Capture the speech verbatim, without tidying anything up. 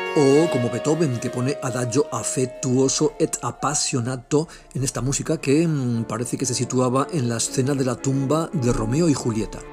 O como Beethoven, que pone adagio affettuoso et appassionato en esta música que mmm, parece que se situaba en la escena de la tumba de Romeo y Julieta.